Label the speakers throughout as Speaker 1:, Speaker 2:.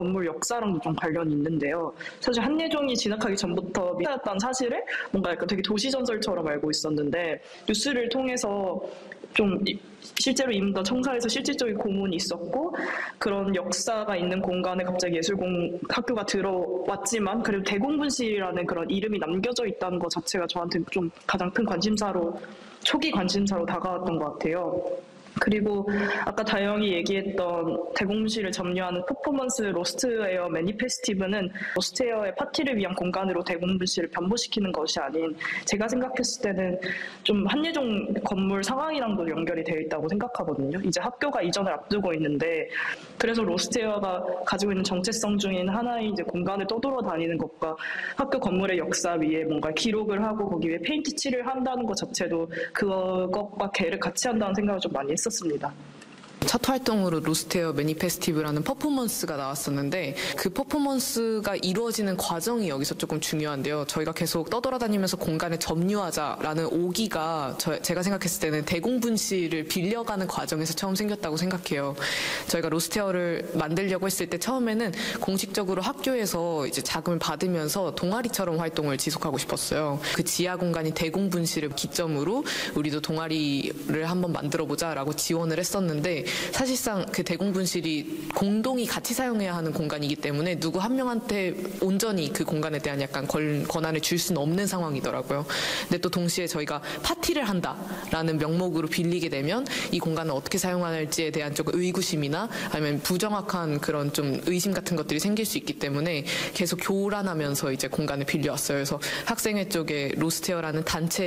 Speaker 1: 건물 역사랑도 좀 관련이 있는데요. 사실 한예종이 진학하기 전부터 미사였다는 사실을 뭔가 약간 되게 도시전설처럼 알고 있었는데 뉴스를 통해서 좀 실제로 임다 청사에서 실질적인 고문이 있었고 그런 역사가 있는 공간에 갑자기 학교가 들어왔지만 그래도 대공분실이라는 그런 이름이 남겨져 있다는 것 자체가 저한테 좀 가장 큰 초기 관심사로 다가왔던 것 같아요. 그리고 아까 다영이 얘기했던 대공분실을 점유하는 퍼포먼스 로스트에어 매니페스티브는 로스트에어의 파티를 위한 공간으로 대공분실을 변모시키는 것이 아닌 제가 생각했을 때는 좀 한예종 건물 상황이랑도 연결이 되어 있다고 생각하거든요. 이제 학교가 이전을 앞두고 있는데 그래서 로스트에어가 가지고 있는 정체성 중인 하나의 이제 공간을 떠돌아다니는 것과 학교 건물의 역사 위에 뭔가 기록을 하고 거기 위에 페인트 칠을 한다는 것 자체도 그것과 개를 같이 한다는 생각을 좀 많이 했었습니다.
Speaker 2: 첫 활동으로 로스트에어 매니페스티브라는 퍼포먼스가 나왔었는데 그 퍼포먼스가 이루어지는 과정이 여기서 조금 중요한데요. 저희가 계속 떠돌아다니면서 공간을 점유하자라는 오기가 제가 생각했을 때는 대공분실을 빌려가는 과정에서 처음 생겼다고 생각해요. 저희가 로스트에어를 만들려고 했을 때 처음에는 공식적으로 학교에서 이제 자금을 받으면서 동아리처럼 활동을 지속하고 싶었어요. 그 지하 공간이 대공분실을 기점으로 우리도 동아리를 한번 만들어보자라고 지원을 했었는데 사실상 그 대공분실이 공동이 같이 사용해야 하는 공간이기 때문에 누구 한 명한테 온전히 그 공간에 대한 약간 권한을 줄 수는 없는 상황이더라고요. 근데 또 동시에 저희가 파티를 한다라는 명목으로 빌리게 되면 이 공간을 어떻게 사용할지에 대한 조금 의구심이나 아니면 부정확한 그런 좀 의심 같은 것들이 생길 수 있기 때문에 계속 교란하면서 이제 공간을 빌려왔어요. 그래서 학생회 쪽에 로스트에어라는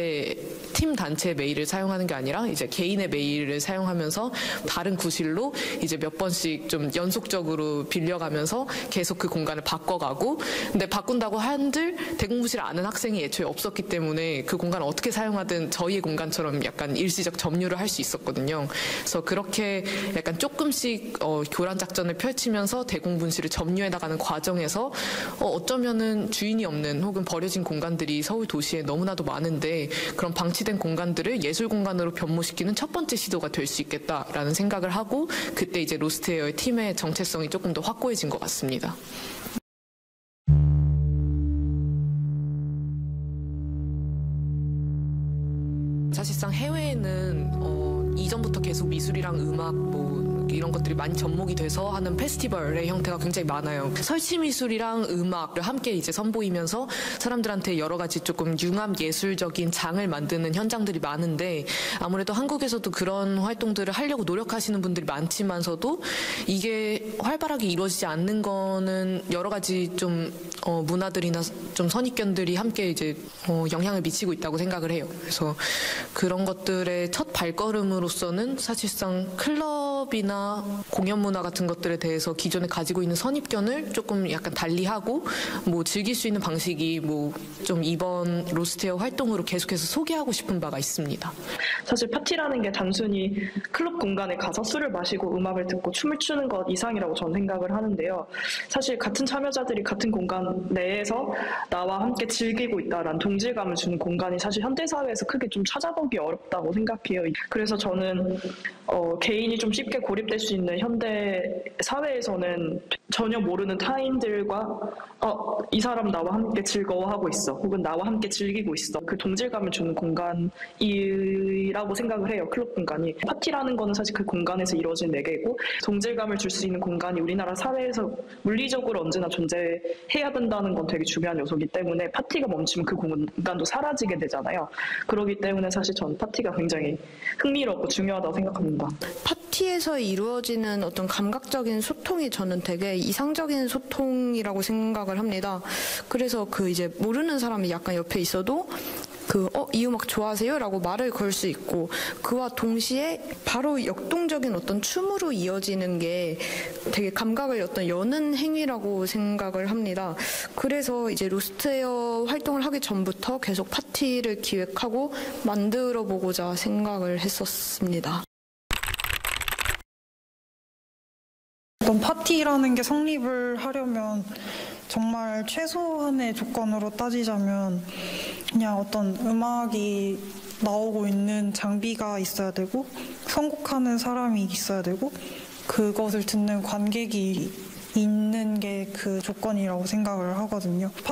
Speaker 2: 팀 단체 메일을 사용하는 게 아니라 이제 개인의 메일을 사용하면서 다른 구실로 이제 몇 번씩 좀 연속적으로 빌려가면서 계속 그 공간을 바꿔가고 근데 바꾼다고 한들 대공분실을 아는 학생이 애초에 없었기 때문에 그 공간을 어떻게 사용하든 저희의 공간처럼 약간 일시적 점유를 할 수 있었거든요. 그래서 그렇게 약간 조금씩 교란 작전을 펼치면서 대공분실을 점유해 나가는 과정에서 어쩌면은 주인이 없는 혹은 버려진 공간들이 서울 도시에 너무나도 많은데 그런 방치된 공간들을 예술 공간으로 변모시키는 첫 번째 시도가 될 수 있겠다라는 생각을 하고 그때 이제 로스트에어의 팀의 정체성이 조금 더 확고해진 것 같습니다. 사실상 해외에는 이전부터 계속 미술이랑 음악 이런 것들이 많이 접목이 돼서 하는 페스티벌의 형태가 굉장히 많아요. 설치 미술이랑 음악을 함께 이제 선보이면서 사람들한테 여러 가지 조금 융합 예술적인 장을 만드는 현장들이 많은데 아무래도 한국에서도 그런 활동들을 하려고 노력하시는 분들이 많지만서도 이게 활발하게 이루어지지 않는 거는 여러 가지 좀 문화들이나 좀 선입견들이 함께 이제 영향을 미치고 있다고 생각을 해요. 그래서 그런 것들의 첫 발걸음으로서는 사실상 클럽이나 공연 문화 같은 것들에 대해서 기존에 가지고 있는 선입견을 조금 약간 달리하고 즐길 수 있는 방식이 좀 이번 로스트에어 활동으로 계속해서 소개하고 싶은 바가 있습니다.
Speaker 1: 사실 파티라는 게 단순히 클럽 공간에 가서 술을 마시고 음악을 듣고 춤을 추는 것 이상이라고 저는 생각을 하는데요. 사실 같은 참여자들이 같은 공간 내에서 나와 함께 즐기고 있다라는 동질감을 주는 공간이 사실 현대사회에서 크게 좀 찾아보기 어렵다고 생각해요. 그래서 저는 개인이 좀 쉽게 고립될 수 있는 현대 사회에서는 전혀 모르는 타인들과 이 사람 나와 함께 즐거워하고 있어 혹은 나와 함께 즐기고 있어 그 동질감을 주는 공간이라고 생각을 해요. 클럽 공간이. 파티라는 거는 사실 그 공간에서 이루어진 매개고 동질감을 줄 수 있는 공간이 우리나라 사회에서 물리적으로 언제나 존재해야 된다는 건 되게 중요한 요소이기 때문에 파티가 멈추면 그 공간도 사라지게 되잖아요. 그렇기 때문에 사실 저는 파티가 굉장히 흥미롭고 중요하다고 생각합니다.
Speaker 3: 파티에서 이루어지는 어떤 감각적인 소통이 저는 되게 이상적인 소통이라고 생각을 합니다. 그래서 이제 모르는 사람이 약간 옆에 있어도 이 음악 좋아하세요? 라고 말을 걸 수 있고 그와 동시에 바로 역동적인 어떤 춤으로 이어지는 게 되게 감각을 여는 행위라고 생각을 합니다. 그래서 이제 로스트에어 활동을 하기 전부터 계속 파티를 기획하고 만들어 보고자 생각을 했었습니다.
Speaker 4: 어떤 파티라는 게 성립을 하려면 정말 최소한의 조건으로 따지자면 그냥 어떤 음악이 나오고 있는 장비가 있어야 되고 선곡하는 사람이 있어야 되고 그것을 듣는 관객이 있는 게 그 조건이라고 생각을 하거든요.